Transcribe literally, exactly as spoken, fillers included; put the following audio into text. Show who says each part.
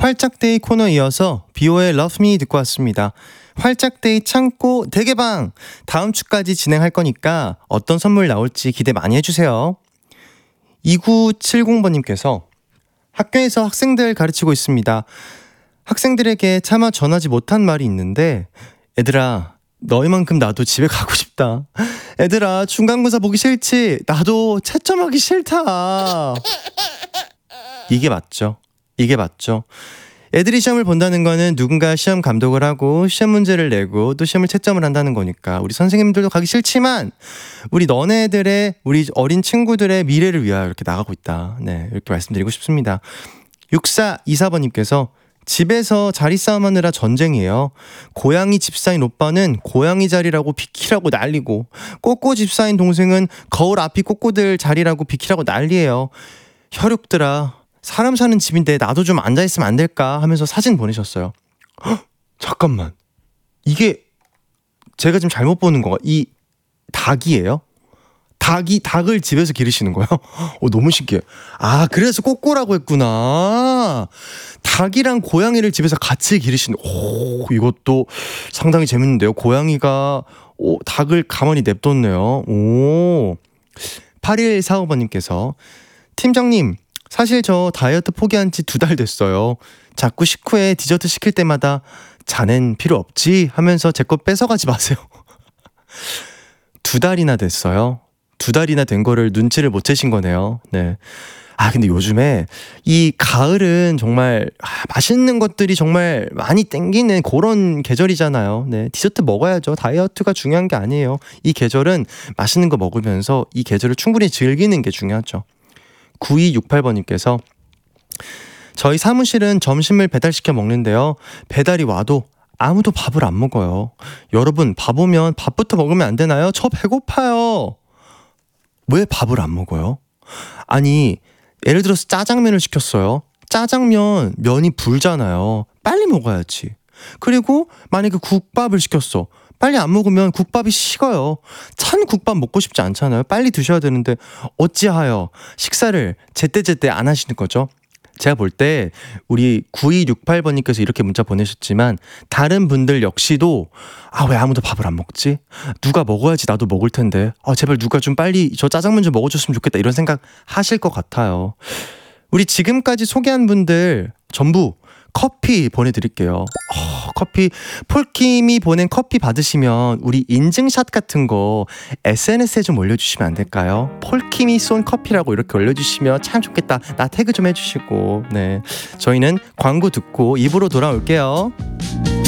Speaker 1: 활짝데이 코너 이어서 비오의 Love Me 듣고 왔습니다. 활짝데이 창고 대개방! 다음 주까지 진행할 거니까 어떤 선물 나올지 기대 많이 해주세요. 이구칠공번님께서 학교에서 학생들 가르치고 있습니다. 학생들에게 차마 전하지 못한 말이 있는데, 얘들아 너희만큼 나도 집에 가고 싶다. 얘들아 중간고사 보기 싫지? 나도 채점하기 싫다. 이게 맞죠. 이게 맞죠. 애들이 시험을 본다는 거는 누군가 시험 감독을 하고 시험 문제를 내고 또 시험을 채점을 한다는 거니까 우리 선생님들도 가기 싫지만 우리 너네들의 우리 어린 친구들의 미래를 위하여 이렇게 나가고 있다. 네, 이렇게 말씀드리고 싶습니다. 육사이사번님께서 집에서 자리 싸움하느라 전쟁이에요. 고양이 집사인 오빠는 고양이 자리라고 비키라고 난리고, 꼬꼬 집사인 동생은 거울 앞이 꼬꼬들 자리라고 비키라고 난리예요. 혈육들아, 사람 사는 집인데 나도 좀 앉아있으면 안 될까 하면서 사진 보내셨어요. 헉, 잠깐만, 이게 제가 지금 잘못 보는 거가 이 닭이에요? 닭이 닭을 집에서 기르시는 거예요? 어, 너무 신기해. 아, 그래서 꼬꼬라고 했구나. 닭이랑 고양이를 집에서 같이 기르시는. 오, 이것도 상당히 재밌는데요. 고양이가 오, 닭을 가만히 냅뒀네요. 오. 팔일사오번님께서 팀장님, 사실 저 다이어트 포기한 지 두 달 됐어요. 자꾸 식후에 디저트 시킬 때마다 자넨 필요 없지 하면서 제 거 뺏어가지 마세요. 두 달이나 됐어요. 두 달이나 된 거를 눈치를 못 채신 거네요. 네. 아, 근데 요즘에 이 가을은 정말 아, 맛있는 것들이 정말 많이 땡기는 그런 계절이잖아요. 네. 디저트 먹어야죠. 다이어트가 중요한 게 아니에요. 이 계절은 맛있는 거 먹으면서 이 계절을 충분히 즐기는 게 중요하죠. 구이육팔번님께서 저희 사무실은 점심을 배달시켜 먹는데요. 배달이 와도 아무도 밥을 안 먹어요. 여러분, 밥 오면 밥부터 먹으면 안 되나요? 저 배고파요. 왜 밥을 안 먹어요? 아니, 예를 들어서 짜장면을 시켰어요. 짜장면 면이 불잖아요. 빨리 먹어야지. 그리고 만약에 국밥을 시켰어. 빨리 안 먹으면 국밥이 식어요. 찬 국밥 먹고 싶지 않잖아요. 빨리 드셔야 되는데 어찌하여 식사를 제때제때 안 하시는 거죠? 제가 볼 때 우리 구이육팔번님께서 이렇게 문자 보내셨지만 다른 분들 역시도 아, 왜 아무도 밥을 안 먹지? 누가 먹어야지 나도 먹을 텐데. 아, 제발 누가 좀 빨리 저 짜장면 좀 먹어줬으면 좋겠다. 이런 생각 하실 것 같아요. 우리 지금까지 소개한 분들 전부 커피 보내드릴게요. 어, 커피, 폴킴이 보낸 커피 받으시면 우리 인증샷 같은 거 에스엔에스에 좀 올려주시면 안 될까요? 폴킴이 쏜 커피라고 이렇게 올려주시면 참 좋겠다. 나 태그 좀 해주시고. 네, 저희는 광고 듣고 입으로 돌아올게요.